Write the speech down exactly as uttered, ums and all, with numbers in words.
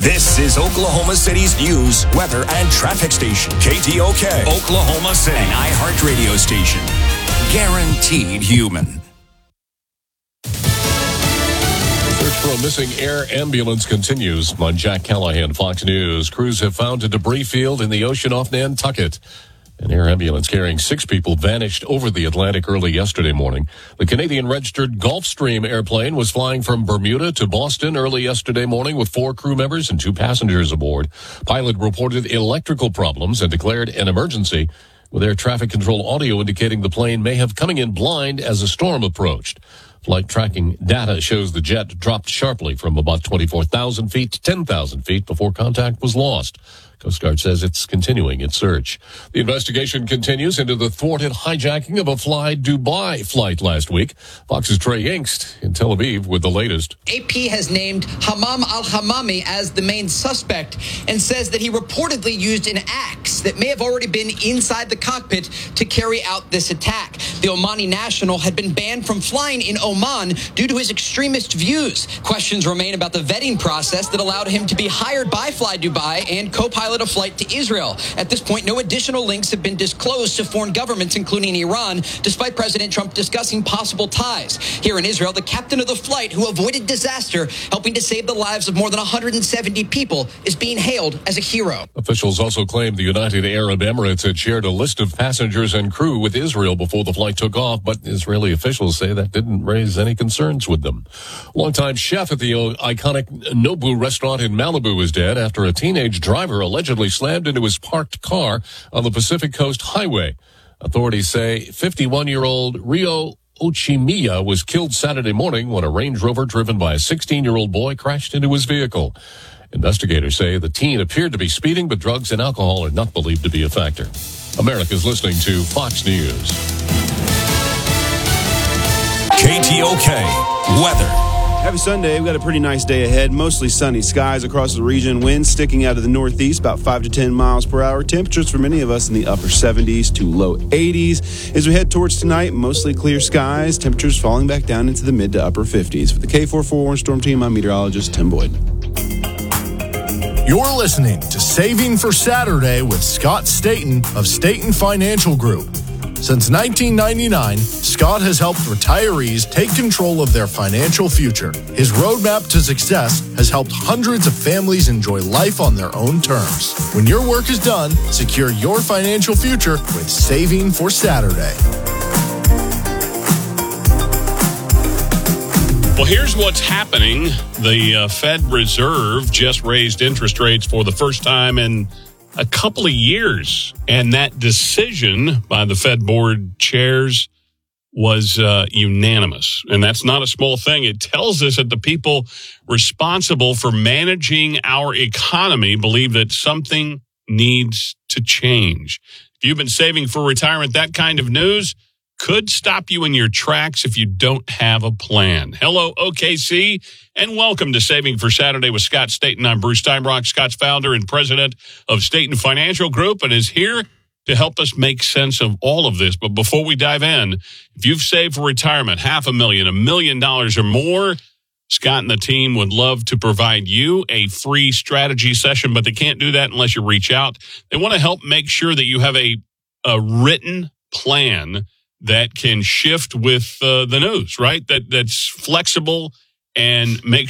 This is Oklahoma City's news, weather, and traffic station. K T O K, Oklahoma City, an iHeart radio station. Guaranteed human. Search for a missing air ambulance continues. I'm Jack Callahan, Fox News. Crews have found a debris field in the ocean off Nantucket. An air ambulance carrying six people vanished over the Atlantic early yesterday morning. The Canadian-registered Gulfstream airplane was flying from Bermuda to Boston early yesterday morning with four crew members and two passengers aboard. Pilot reported electrical problems and declared an emergency, with air traffic control audio indicating the plane may have coming in blind as a storm approached. Flight tracking data shows the jet dropped sharply from about twenty-four thousand feet to ten thousand feet before contact was lost. Coast Guard says it's continuing its search. The investigation continues into the thwarted hijacking of a Fly Dubai flight last week. Fox's Trey Yingst in Tel Aviv with the latest. A P has named Hamam al-Hamami as the main suspect and says that he reportedly used an axe that may have already been inside the cockpit to carry out this attack. The Omani national had been banned from flying in Oman due to his extremist views. Questions remain about the vetting process that allowed him to be hired by Fly Dubai and co-pilot a flight to Israel. At this point, no additional links have been disclosed to foreign governments, including Iran, despite President Trump discussing possible ties. Here in Israel, the captain of the flight who avoided disaster, helping to save the lives of more than one hundred seventy people, is being hailed as a hero. Officials also claimed the United Arab Emirates had shared a list of passengers and crew with Israel before the flight took off, but Israeli officials say that didn't raise any concerns with them. Longtime chef at the iconic Nobu restaurant in Malibu is dead after a teenage driver allegedly slammed into his parked car on the Pacific Coast Highway. Authorities say fifty-one-year-old Rio Ochimiya was killed Saturday morning when a Range Rover driven by a sixteen-year-old boy crashed into his vehicle. Investigators say the teen appeared to be speeding, but drugs and alcohol are not believed to be a factor. America's listening to Fox News. K T O K, weather. Happy Sunday. We've got a pretty nice day ahead. Mostly sunny skies across the region. Winds sticking out of the northeast about five to ten miles per hour. Temperatures for many of us in the upper seventies to low eighties. As we head towards tonight, mostly clear skies. Temperatures falling back down into the mid to upper fifties. For the K forty-four Warren Storm Team, I'm meteorologist Tim Boyd. You're listening to Saving for Saturday with Scott Staten of Staten Financial Group. Since nineteen ninety-nine, Scott has helped retirees take control of their financial future. His roadmap to success has helped hundreds of families enjoy life on their own terms. When your work is done, secure your financial future with Saving for Saturday. Well, here's what's happening. The uh, Fed Reserve just raised interest rates for the first time in a couple of years, and that decision by the Fed board chairs was uh, unanimous. And that's not a small thing. It tells us that the people responsible for managing our economy believe that something needs to change. If you've been saving for retirement, that kind of news could stop you in your tracks if you don't have a plan. Hello, O K C, and welcome to Saving for Saturday with Scott Staten. I'm Bruce Steinbrock, Scott's founder and president of Staten Financial Group, and is here to help us make sense of all of this. But before we dive in, if you've saved for retirement, half a million, a million dollars or more, Scott and the team would love to provide you a free strategy session, but they can't do that unless you reach out. They want to help make sure that you have a, a written plan that can shift with uh, the news, right? That that's flexible and make